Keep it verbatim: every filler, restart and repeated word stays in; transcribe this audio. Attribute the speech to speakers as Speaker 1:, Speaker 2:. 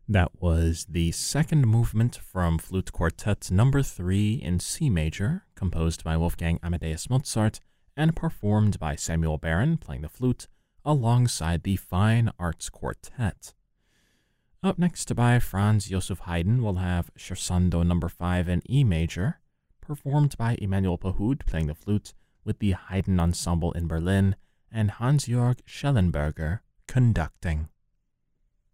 Speaker 1: That was the second movement from Flute Quartet number three in C major, composed by Wolfgang Amadeus Mozart and performed by Samuel Baron playing the flute alongside the Fine Arts Quartet. Up next by Franz Joseph Haydn, we'll have Scherzando number five in E major, performed by Emanuel Pahud playing the flute with the Haydn Ensemble in Berlin and Hans-Jörg Schellenberger conducting.